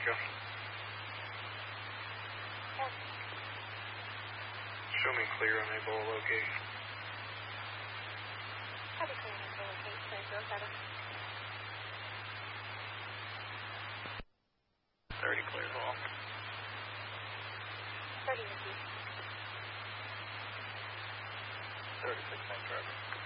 Echo. Show me clear, unable to locate. Copy, clear, unable to locate, 707. 30 clear as well. 30 received. 36, thanks, Roger.